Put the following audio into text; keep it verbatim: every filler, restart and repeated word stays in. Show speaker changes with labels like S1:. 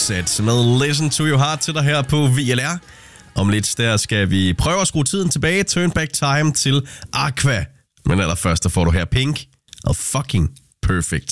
S1: Roxette med Listen to Your Heart til dig her på V L R. Om lidt der skal vi prøve at skrue tiden tilbage. Turn back time til Aqua. Men allerførst der får du her Pink og Fucking Perfect.